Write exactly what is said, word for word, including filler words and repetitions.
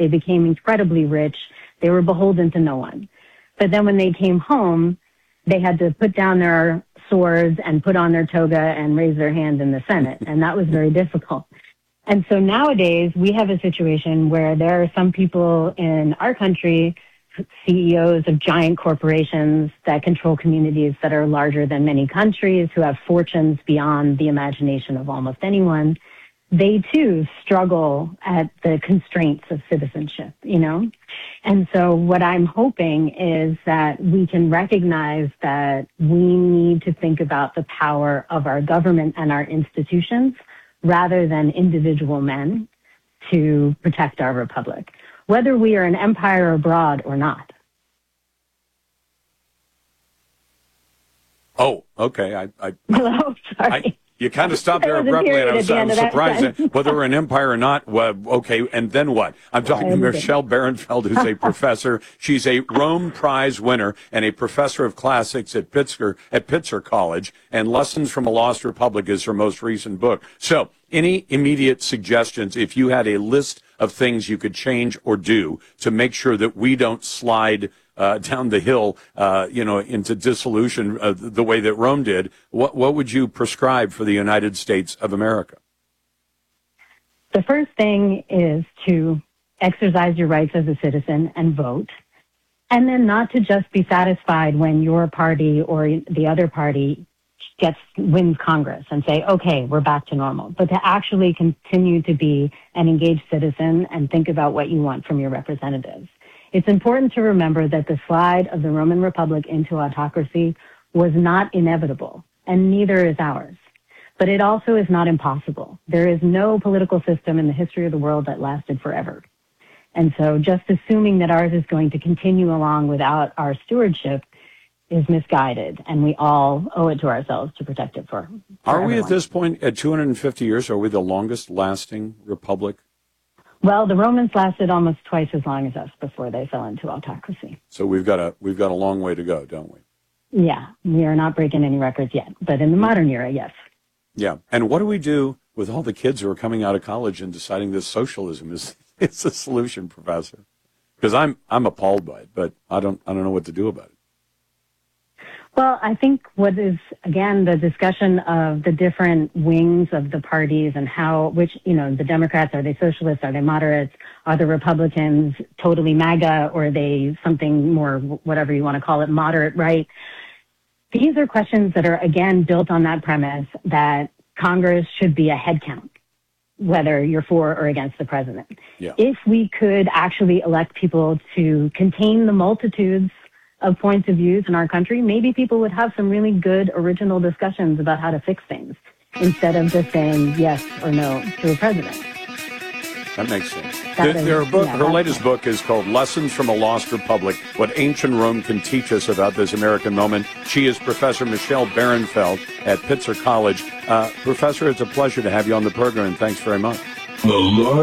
They became incredibly rich. They were beholden to no one. But then when they came home, they had to put down their swords and put on their toga and raise their hand in the Senate. And that was very difficult. And so nowadays we have a situation where there are some people in our country, C E Os of giant corporations that control communities that are larger than many countries, who have fortunes beyond the imagination of almost anyone. They too struggle at the constraints of citizenship, you know? And so what I'm hoping is that we can recognize that we need to think about the power of our government and our institutions rather than individual men to protect our republic, whether we are an empire abroad or not. Oh, okay. I, I, Hello, sorry. I, you kind of stopped there abruptly, and I was, I was surprised that whether we're an empire or not. Well, okay, and then what? I'm talking to Michelle Barenfeld, who's a professor. She's a Rome Prize winner and a professor of classics at Pitzer at Pitzer College, and Lessons from a Lost Republic is her most recent book. So, any immediate suggestions, if you had a list of things you could change or do to make sure that we don't slide uh, down the hill, uh, you know, into dissolution uh, the way that Rome did, what, what would you prescribe for the United States of America? The first thing is to exercise your rights as a citizen and vote, and then not to just be satisfied when your party or the other party gets wins Congress and say, okay, we're back to normal, but to actually continue to be an engaged citizen and think about what you want from your representatives. It's important to remember that the slide of the Roman Republic into autocracy was not inevitable, and neither is ours. But it also is not impossible. There is no political system in the history of the world that lasted forever. And so just assuming that ours is going to continue along without our stewardship is misguided, and we all owe it to ourselves to protect it for, for Are we everyone. at this point, at two hundred fifty years, are we the longest lasting republic? Well, the Romans lasted almost twice as long as us before they fell into autocracy. So we've got a we've got a long way to go, don't we? Yeah, we are not breaking any records yet, but in the modern era, yes. Yeah, and what do we do with all the kids who are coming out of college and deciding that socialism is it's a solution, Professor? Because I'm I'm appalled by it, but I don't I don't know what to do about it. Well, I think what is, again, the discussion of the different wings of the parties and how, which, you know, the Democrats, are they socialists, are they moderates, are the Republicans totally MAGA, or are they something more, whatever you want to call it, moderate right? These are questions that are, again, built on that premise that Congress should be a head count, whether you're for or against the president. Yeah. If we could actually elect people to contain the multitudes of points of views in our country, maybe people would have some really good original discussions about how to fix things instead of just saying yes or no to a president. That makes sense. That The, is, their book, yeah, her that's latest right. book is called Lessons from a Lost Republic, What Ancient Rome Can Teach Us About This American Moment. She is Professor Michelle Barenfeld at Pitzer College. Uh, Professor, it's a pleasure to have you on the program, and thanks very much.